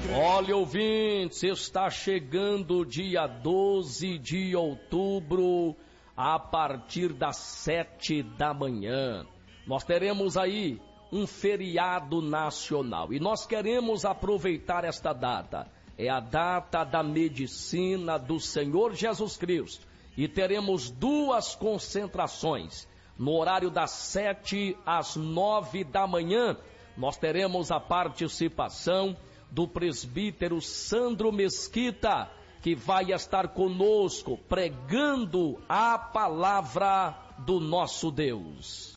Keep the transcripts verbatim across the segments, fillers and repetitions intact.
Olha, ouvintes, está chegando o dia doze de outubro, a partir das sete da manhã. Nós teremos aí um feriado nacional e nós queremos aproveitar esta data. É a data da medicina do Senhor Jesus Cristo. E teremos duas concentrações. No horário das sete às nove da manhã, nós teremos a participação do presbítero Sandro Mesquita, que vai estar conosco pregando a palavra do nosso Deus.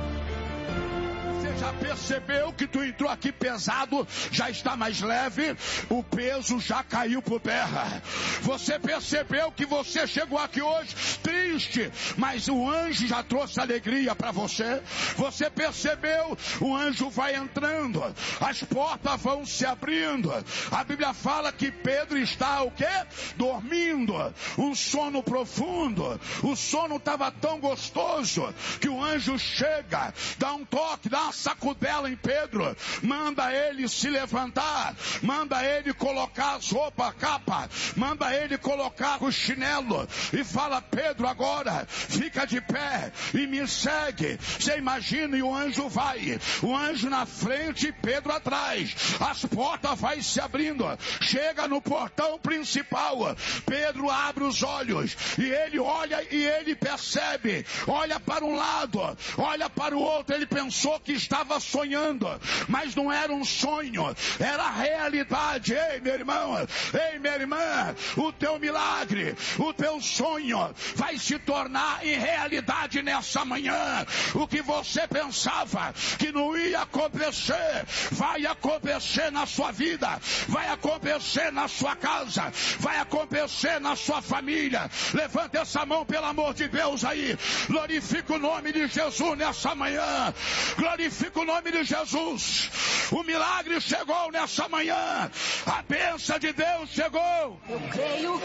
Já percebeu que tu entrou aqui pesado, já está mais leve, o peso já caiu por terra. Você percebeu que você chegou aqui hoje triste, mas o anjo já trouxe alegria para você. Você percebeu, o anjo vai entrando, as portas vão se abrindo. A Bíblia fala que Pedro está o quê? Dormindo, um sono profundo. O sono estava tão gostoso que o anjo chega, dá um toque, dá uma sacudela em Pedro, manda ele se levantar, manda ele colocar as roupas, a capa, manda ele colocar o chinelo e fala: Pedro, agora fica de pé e me segue. Você imagina, e o anjo vai, o anjo na frente e Pedro atrás, as portas vai se abrindo, chega no portão principal, Pedro abre os olhos e ele olha e ele percebe, olha para um lado, olha para o outro, ele pensou que estava sonhando, mas não era um sonho, era a realidade. Ei, meu irmão, ei, minha irmã, o teu milagre, o teu sonho vai se tornar em realidade nessa manhã. O que você pensava que não ia acontecer, vai acontecer na sua vida, vai acontecer na sua casa, vai acontecer na sua família. Levanta essa mão, pelo amor de Deus aí, glorifica o nome de Jesus nessa manhã, glorifica o nome de Jesus. O milagre chegou nessa manhã, a bênção de Deus chegou. Eu creio.